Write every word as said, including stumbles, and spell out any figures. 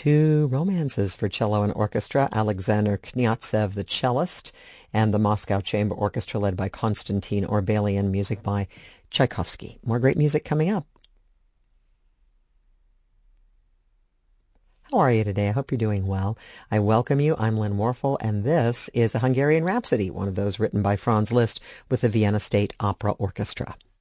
two romances for cello and orchestra, Alexander Kniazev, the cellist, and the Moscow Chamber Orchestra led by Konstantin Orbelian, music by Tchaikovsky. More great music coming up. How are you today? I hope you're doing well. I welcome you. I'm Lynn Warfel, and this is a Hungarian Rhapsody, one of those written by Franz Liszt with the Vienna State Opera Orchestra.